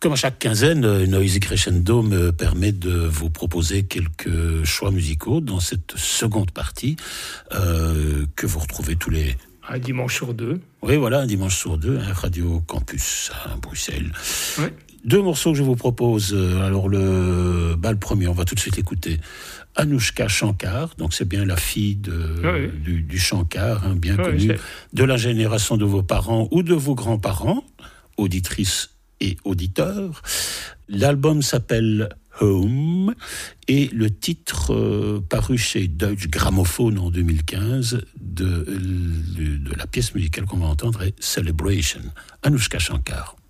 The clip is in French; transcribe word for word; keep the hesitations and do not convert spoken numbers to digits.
Comme à chaque quinzaine, Noisy Crescendo me permet de vous proposer quelques choix musicaux dans cette seconde partie euh, que vous retrouvez tous les... Un dimanche sur deux. Oui, voilà, un dimanche sur deux, à Radio Campus à Bruxelles. Oui. Deux morceaux que je vous propose. Alors, le, bah, le premier, on va tout de suite écouter Anouchka Shankar. Donc, c'est bien la fille de, oui. du, du Shankar, hein, bien oui, connue, c'est... de la génération de vos parents ou de vos grands-parents, auditrices et auditeurs. L'album s'appelle Home et le titre euh, paru chez Deutsche Grammophon en deux mille quinze de, de, de la pièce musicale qu'on va entendre est Celebration, Anouchka Shankar.